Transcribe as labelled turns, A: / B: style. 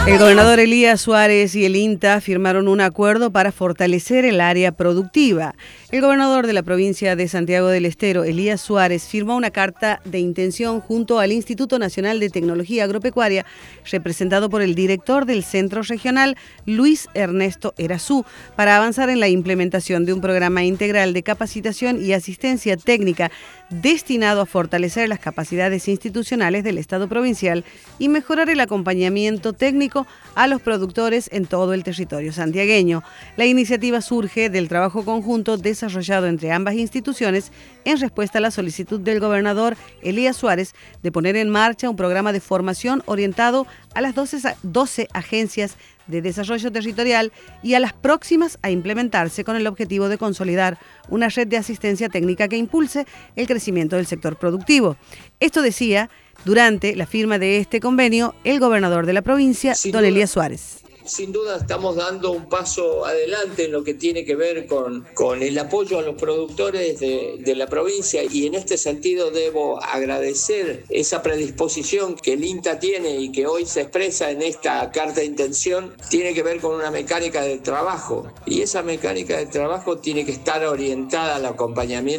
A: El gobernador Elías Suárez y el INTA firmaron un acuerdo para fortalecer el área productiva. El gobernador de la provincia de Santiago del Estero, Elías Suárez, firmó una carta de intención junto al Instituto Nacional de Tecnología Agropecuaria, representado por el director del Centro Regional, Luis Ernesto Erazú, para avanzar en la implementación de un programa integral de capacitación y asistencia técnica destinado a fortalecer las capacidades institucionales del Estado provincial y mejorar el acompañamiento técnico a los productores en todo el territorio santiagueño. La iniciativa surge del trabajo conjunto desarrollado entre ambas instituciones en respuesta a la solicitud del gobernador Elías Suárez de poner en marcha un programa de formación orientado a las 12 agencias de desarrollo territorial y a las próximas a implementarse con el objetivo de consolidar una red de asistencia técnica que impulse el crecimiento del sector productivo. Esto decía durante la firma de este convenio el gobernador de la provincia, don Elías Suárez.
B: Sin duda estamos dando un paso adelante en lo que tiene que ver con el apoyo a los productores de la provincia, y en este sentido debo agradecer esa predisposición que el INTA tiene y que hoy se expresa en esta carta de intención. Tiene que ver con una mecánica de trabajo, y esa mecánica de trabajo tiene que estar orientada al acompañamiento